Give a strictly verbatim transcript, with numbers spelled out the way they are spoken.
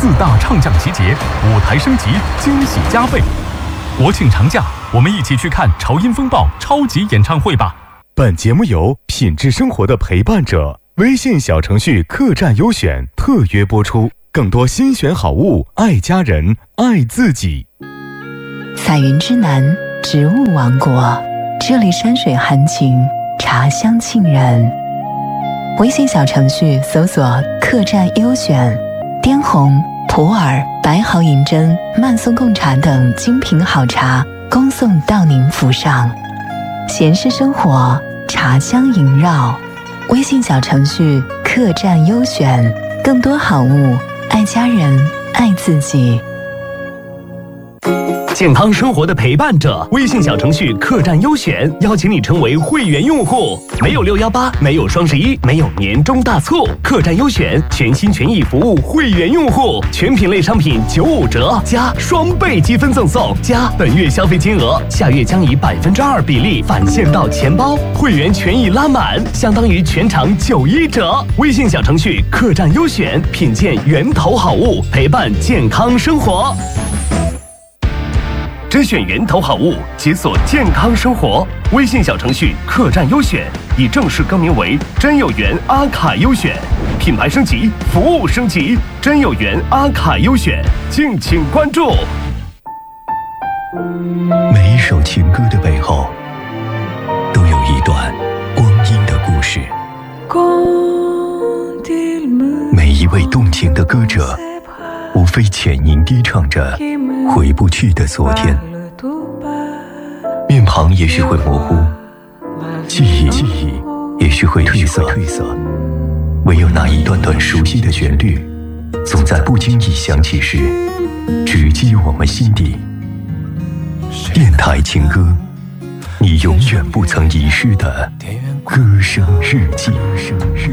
四大唱将集结，舞台升级，惊喜加倍。国庆长假，我们一起去看潮音风暴超级演唱会吧。 本节目由品质生活的陪伴者微信小程序客栈优选特约播出，更多新选好物，爱家人，爱自己。 彩云之南，植物王国，这里山水含情，茶香沁人。微信小程序搜索客栈优选，滇红、普洱、白毫银针、曼松贡茶等精品好茶恭送到您府上。闲适生活，茶香萦绕。微信小程序客栈优选，更多好物，爱家人，爱自己。 健康生活的陪伴者，微信小程序客栈优选邀请你成为会员用户。没有六一八，没有双十一，没有年终大促，客栈优选全心全意服务会员用户，全品类商品九五折加双倍积分赠送，加本月消费金额，下月将以百分之二比例返现到钱包，会员权益拉满，相当于全场九一折。微信小程序客栈优选，品鉴源头好物，陪伴健康生活。甄选源头好物，解锁健康生活。微信小程序客栈优选已正式更名为真有缘阿卡优选，品牌升级，服务升级，真有缘阿卡优选，敬请关注。 每一首情歌的背后，都有一段光阴的故事。每一位动情的歌者，无非浅吟低唱着回不去的昨天，面庞也许会模糊，记忆记忆也许会褪色褪色，唯有那一段段熟悉的旋律，总在不经意响起时，直击我们心底。电台情歌，你永远不曾遗失的歌声日记。